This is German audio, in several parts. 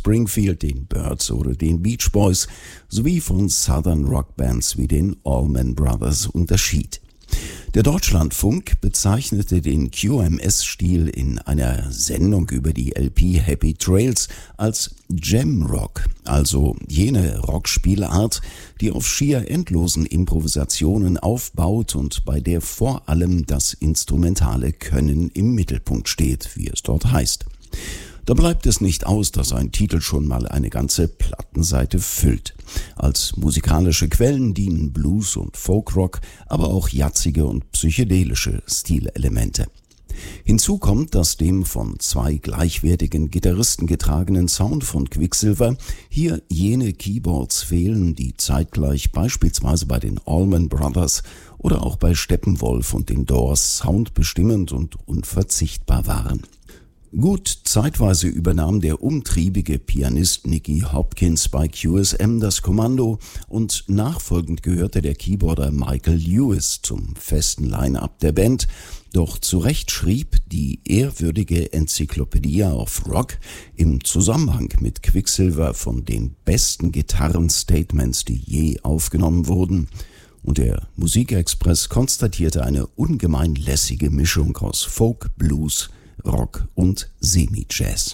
Springfield, den Byrds oder den Beach Boys sowie von Southern Rock Bands wie den Allman Brothers unterschied. Der Deutschlandfunk bezeichnete den QMS-Stil in einer Sendung über die LP Happy Trails als Jam-Rock, also jene Rockspielart, die auf schier endlosen Improvisationen aufbaut und bei der vor allem das instrumentale Können im Mittelpunkt steht, wie es dort heißt. Da bleibt es nicht aus, dass ein Titel schon mal eine ganze Plattenseite füllt. Als musikalische Quellen dienen Blues und Folkrock, aber auch jazzige und psychedelische Stilelemente. Hinzu kommt, dass dem von zwei gleichwertigen Gitarristen getragenen Sound von Quicksilver hier jene Keyboards fehlen, die zeitgleich beispielsweise bei den Allman Brothers oder auch bei Steppenwolf und den Doors soundbestimmend und unverzichtbar waren. Gut, zeitweise übernahm der umtriebige Pianist Nicky Hopkins bei QSM das Kommando und nachfolgend gehörte der Keyboarder Michael Lewis zum festen Line-Up der Band, doch zu Recht schrieb die ehrwürdige Encyclopedia of Rock im Zusammenhang mit Quicksilver von den besten Gitarrenstatements, die je aufgenommen wurden, und der Musikexpress konstatierte eine ungemein lässige Mischung aus Folk, Blues, Rock und Semi-Jazz.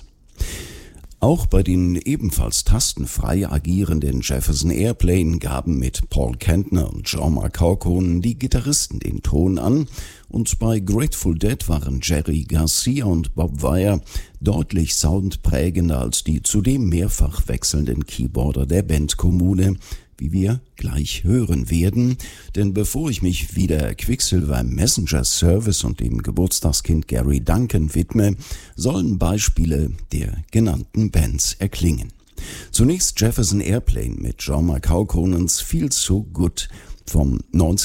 Auch bei den ebenfalls tastenfrei agierenden Jefferson Airplane gaben mit Paul Kantner und John McCaughon die Gitarristen den Ton an und bei Grateful Dead waren Jerry Garcia und Bob Weir deutlich soundprägender als die zudem mehrfach wechselnden Keyboarder der Bandkommune, wie wir gleich hören werden, denn bevor ich mich wieder Quicksilver Messenger Service und dem Geburtstagskind Gary Duncan widme, sollen Beispiele der genannten Bands erklingen. Zunächst Jefferson Airplane mit John McCaughon's Feel So Good vom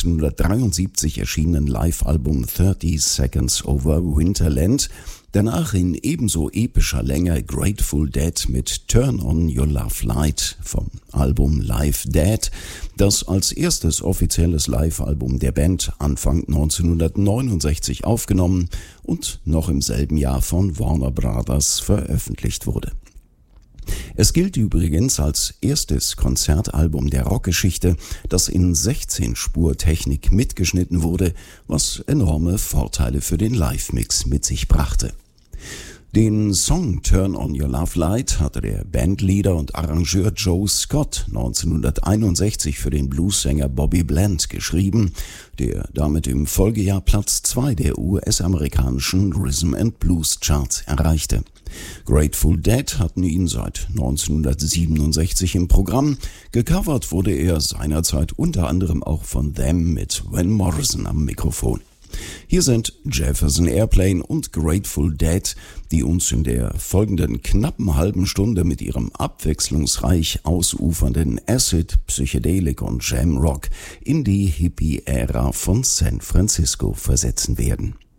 1973 erschienenen Live-Album 30 Seconds Over Winterland, danach in ebenso epischer Länge Grateful Dead mit Turn On Your Love Light vom Album Live Dead, das als erstes offizielles Live-Album der Band Anfang 1969 aufgenommen und noch im selben Jahr von Warner Brothers veröffentlicht wurde. Es gilt übrigens als erstes Konzertalbum der Rockgeschichte, das in 16-Spur-Technik mitgeschnitten wurde, was enorme Vorteile für den Live-Mix mit sich brachte. Den Song Turn On Your Love Light hatte der Bandleader und Arrangeur Joe Scott 1961 für den Bluessänger Bobby Bland geschrieben, der damit im Folgejahr Platz 2 der US-amerikanischen Rhythm and Blues Charts erreichte. Grateful Dead hatten ihn seit 1967 im Programm. Gecovert wurde er seinerzeit unter anderem auch von Them mit Van Morrison am Mikrofon. Hier sind Jefferson Airplane und Grateful Dead, die uns in der folgenden knappen halben Stunde mit ihrem abwechslungsreich ausufernden Acid, Psychedelik und Jam Rock in die Hippie-Ära von San Francisco versetzen werden.